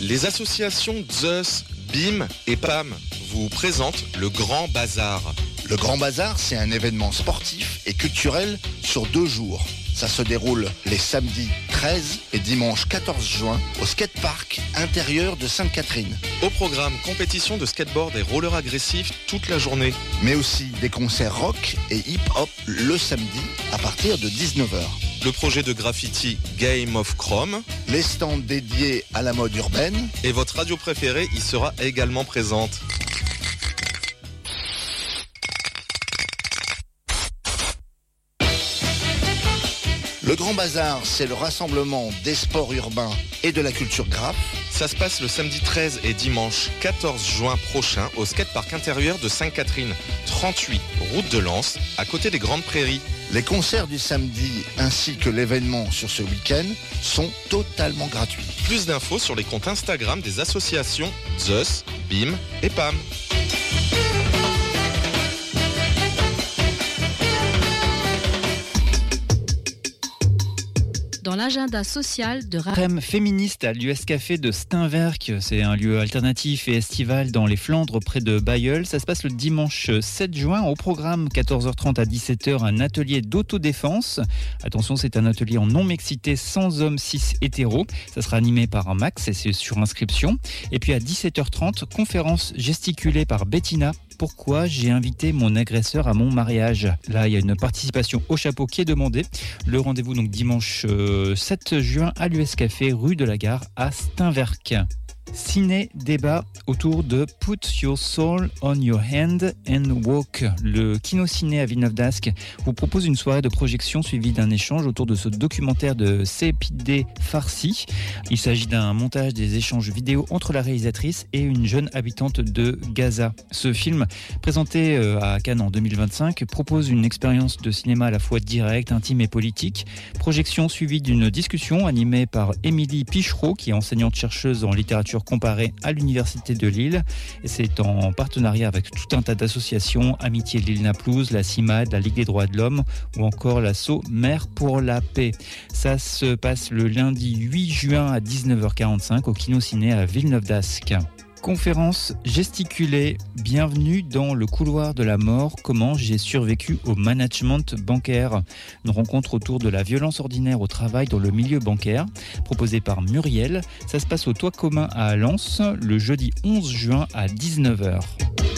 Les associations Zeus, BIM et PAM vous présentent le Grand Bazar. Le Grand Bazar, c'est un événement sportif et culturel sur 2 jours. Ça se déroule les samedis 13 et dimanche 14 juin au skatepark intérieur de Sainte-Catherine. Au programme, compétition de skateboard et roller agressif toute la journée. Mais aussi des concerts rock et hip-hop le samedi à partir de 19h. Le projet de graffiti Game of Chrome. Les stands dédiés à la mode urbaine. Et votre radio préférée y sera également présente. Le Grand Bazar, c'est le rassemblement des sports urbains et de la culture graphe. Ça se passe le samedi 13 et dimanche 14 juin prochain au skatepark intérieur de Sainte-Catherine, 38 route de Lens, à côté des Grandes Prairies. Les concerts du samedi ainsi que l'événement sur ce week-end sont totalement gratuits. Plus d'infos sur les comptes Instagram des associations Zeus, BIM et PAM. Dans l'agenda social de Crème féministe à l'US Café de Steenwerck. C'est un lieu alternatif et estival dans les Flandres près de Bailleul. Ça se passe le dimanche 7 juin. Au programme 14h30 à 17h, un atelier d'autodéfense. Attention, c'est un atelier en non-mixité sans hommes cis hétéros. Ça sera animé par un Max et c'est sur inscription. Et puis à 17h30, conférence gesticulée par Bettina. Pourquoi j'ai invité mon agresseur à mon mariage. Là, il y a une participation au chapeau qui est demandée. Le rendez-vous donc dimanche 7 juin à l'US Café, rue de la Gare à Steenwerck. Ciné-débat autour de Put Your Soul on Your Hand and Walk. Le Kino-Ciné à Villeneuve d'Ascq vous propose une soirée de projection suivie d'un échange autour de ce documentaire de Sepideh Farsi. Il s'agit d'un montage des échanges vidéo entre la réalisatrice et une jeune habitante de Gaza. Ce film, présenté à Cannes en 2025, propose une expérience de cinéma à la fois directe, intime et politique. Projection suivie d'une discussion animée par Émilie Pichereau, qui est enseignante-chercheuse en littérature comparée à l'Université de Lille. Et c'est en partenariat avec tout un tas d'associations, Amitié Lille-Naplouse, la CIMAD, la Ligue des droits de l'homme ou encore l'asso Mère pour la paix. Ça se passe le lundi 8 juin à 19h45 au Kino-Ciné à Villeneuve d'Ascq. Conférence gesticulée, bienvenue dans le couloir de la mort, comment j'ai survécu au management bancaire. Une rencontre autour de la violence ordinaire au travail dans le milieu bancaire, proposée par Muriel. Ça se passe au Toit commun à Lens, le jeudi 11 juin à 19h.